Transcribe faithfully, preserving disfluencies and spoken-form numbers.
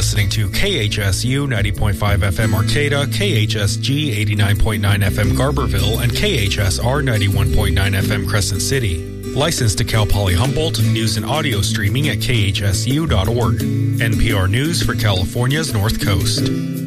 listening to K H S U ninety point five F M Arcata, K H S G eighty-nine point nine F M Garberville, and K H S R ninety-one point nine F M Crescent City. Licensed to Cal Poly Humboldt, news and audio streaming at K H S U dot org. N P R News for California's North Coast.